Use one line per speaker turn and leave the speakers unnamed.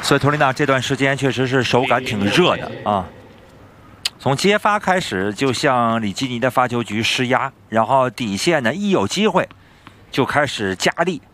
所以托雷纳这段时间确实是手感挺热的啊。从接发开始就向里基尼的发球局施压，然后底线呢一有机会就开始加力。